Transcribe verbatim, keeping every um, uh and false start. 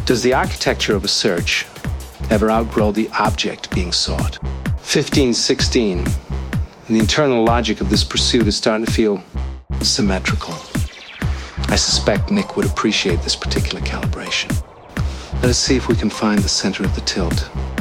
Does the architecture of a search ever outgrow the object being sought? fifteen sixteen, and the internal logic of this pursuit is starting to feel symmetrical. I suspect Nick would appreciate this particular calibration. Let us see if we can find the center of the tilt.